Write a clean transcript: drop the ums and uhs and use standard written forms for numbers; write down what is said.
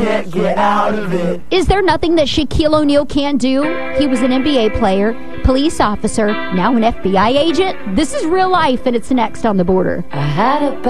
can't get out of it. Is there nothing that Shaquille O'Neal can't do? He was an NBA player, police officer, now an FBI agent. This is real life, and it's next on The Border. I had a